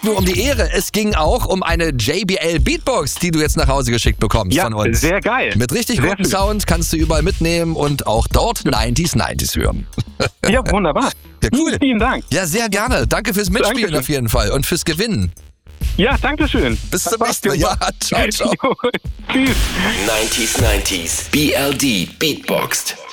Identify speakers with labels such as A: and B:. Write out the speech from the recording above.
A: nicht nur um die Ehre, es ging auch um eine JBL Beatbox, die du jetzt nach Hause geschickt bekommst von uns.
B: Sehr geil.
A: Mit richtig gutem Sound kannst du überall mitnehmen und auch dort 90s hören.
B: Ja, wunderbar.
A: Ja, cool.
B: Vielen Dank.
A: Ja, sehr gerne. Danke fürs Mitspielen
B: Dankeschön.
A: auf jeden Fall und fürs Gewinnen.
B: Ja, danke schön.
A: Bis zum nächsten Mal. Ja, ciao, ciao.
B: Tschüss.
C: 90s BLD Beatboxed.